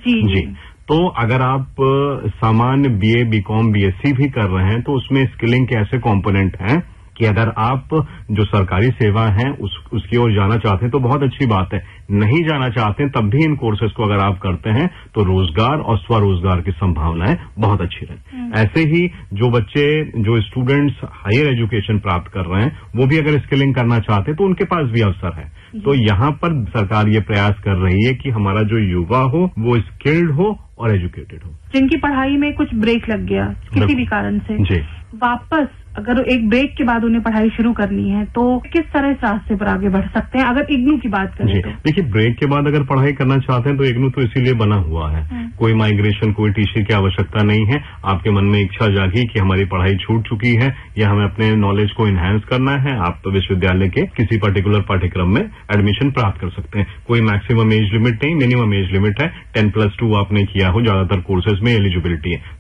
जी। तो अगर आप सामान्य बीए, बीकॉम, बीएससी भी कर रहे हैं तो उसमें स्किलिंग के ऐसे कंपोनेंट हैं कि अगर आप जो सरकारी सेवा है उसकी ओर जाना चाहते हैं तो बहुत अच्छी बात है। नहीं जाना चाहते हैं तब भी इन कोर्सेज को अगर आप करते हैं तो रोजगार और स्वरोजगार की संभावनाएं बहुत अच्छी रहती। ऐसे ही जो बच्चे, जो स्टूडेंट्स हायर एजुकेशन प्राप्त कर रहे हैं वो भी अगर स्किलिंग करना चाहते हैं तो उनके पास भी अवसर है। तो यहाँ पर सरकार ये प्रयास कर रही है कि हमारा जो युवा हो वो स्किल्ड हो और एजुकेटेड हो। जिनकी पढ़ाई में कुछ ब्रेक लग गया किसी भी कारण से, जी, वापस अगर एक ब्रेक के बाद उन्हें पढ़ाई शुरू करनी है तो किस तरह इस रास्ते पर आगे बढ़ सकते हैं, अगर इग्नू की बात करें तो? देखिए, ब्रेक के बाद अगर पढ़ाई करना चाहते हैं तो इग्नू तो इसीलिए बना हुआ है। कोई माइग्रेशन, कोई टीसी की आवश्यकता नहीं है। आपके मन में इच्छा जागी कि हमारी पढ़ाई छूट चुकी है या हमें अपने नॉलेज को इन्हांस करना है, आप तो विश्वविद्यालय के किसी पर्टिकुलर पाठ्यक्रम में एडमिशन प्राप्त कर सकते हैं। कोई मैक्सिमम एज लिमिट नहीं, मिनिमम एज लिमिट है। 10+2 आपने किया हो, ज्यादातर कोर्सेज में एलिजिबिलिटी है।